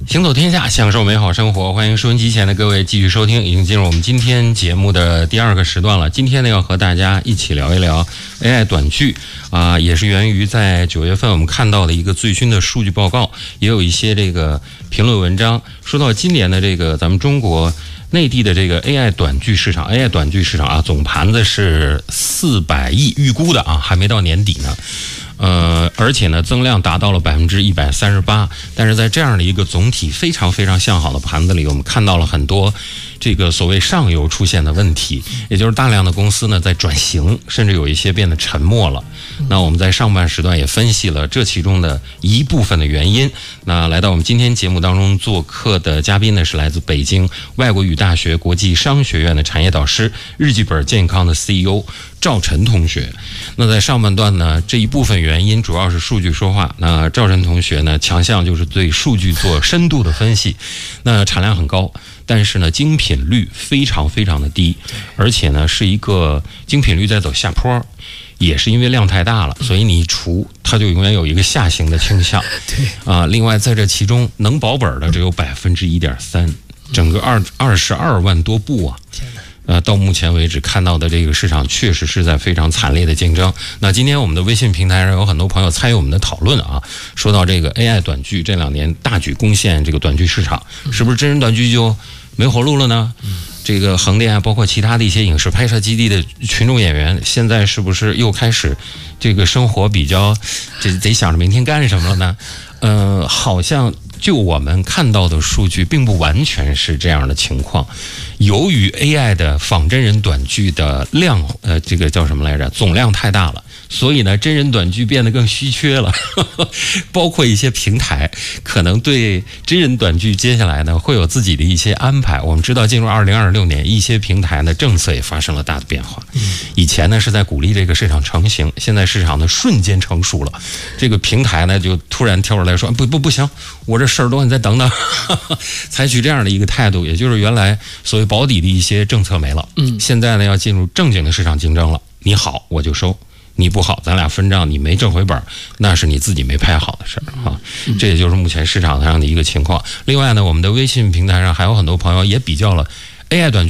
行走天下，享受美好生活，欢迎收音机前的各位继续收听，已经进入我们今天节目的第二个时段了。今天呢，要和大家一起聊一聊 AI 短剧也是源于在9月份我们看到的一个最新的数据报告，也有一些这个评论文章说到今年的这个咱们中国内地的这个 AI 短剧市场总盘子是400亿预估的还没到年底呢。而且呢，增量达到了138%，但是在这样的一个总体非常非常向好的盘子里，我们看到了很多这个所谓上游出现的问题，也就是大量的公司呢在转型，甚至有一些变得沉默了。那我们在上半时段也分析了这其中的一部分的原因。那来到我们今天节目当中做客的嘉宾呢，是来自北京外国语大学国际商学院的产业导师、日记本健康的 CEO赵晨同学。那在上半段呢，这一部分原因主要是数据说话。那赵晨同学呢，强项就是对数据做深度的分析。那产量很高，但是呢，精品率非常非常的低，而且呢，是一个精品率在走下坡。也是因为量太大了，所以你一除它就永远有一个下行的倾向。对另外在这其中能保本的只有1.3%，整个22万多部到目前为止看到的这个市场确实是在非常惨烈的竞争。那今天我们的微信平台上有很多朋友参与我们的讨论说到这个 AI 短剧这2年大举攻陷这个短剧市场，是不是真人短剧就没活路了呢？这个横店包括其他的一些影视拍摄基地的群众演员，现在是不是又开始这个生活比较得想着明天干什么了呢？好像就我们看到的数据并不完全是这样的情况。由于 AI 的仿真人短剧的量这个叫什么来着，总量太大了，所以呢真人短剧变得更稀缺了。包括一些平台可能对真人短剧接下来呢会有自己的一些安排。我们知道进入2026年，一些平台的政策也发生了大的变化。以前呢是在鼓励这个市场成型，现在市场呢瞬间成熟了，这个平台呢就突然跳出来说不行，我这事儿多，你再等等。采取这样的一个态度，也就是原来所谓保底的一些政策没了，现在呢要进入正经的市场竞争了。你好我就收，你不好咱俩分账，你没挣回本那是你自己没拍好的事儿这也就是目前市场上的一个情况。另外呢，我们的微信平台上还有很多朋友也比较了 AI 短剧